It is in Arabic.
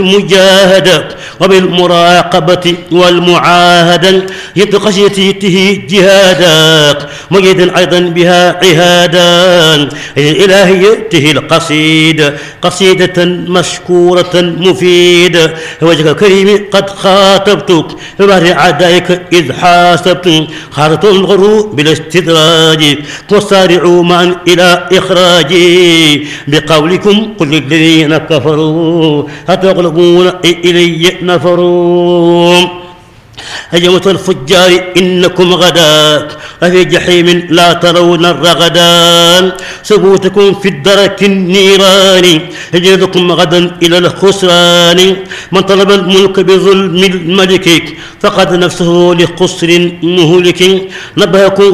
المجاهدة وبالمراقبة والمعاهدة يد خشيته جهادا مجيدا أيضا بها عهادا إلهيته القصيدة قصيدة مشكورة مفيدة وجهك الكريم قد خاطبتك ببهر أعدائك إذ حاسبت خارط الغروب بالاستدراج وسارعوا معا إلى إخراجي بقولكم قل للذين كفروا هتغلبون إلي نفروا هجمة الفجار إنكم غدا أفي جحيم لا ترون الرغدا سبوتكم في الدرك النيران هجرتكم غدا إلى الخسران من طلب الملك بظلم الملك فقد نفسه لخسر مهلك نبهكم